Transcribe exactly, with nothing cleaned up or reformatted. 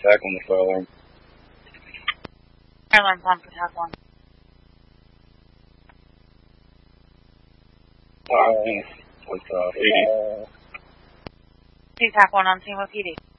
tack on the fire alarm. Fire alarm's on for tack one. Uh, with, uh, eighty. See tack one on Team O P D.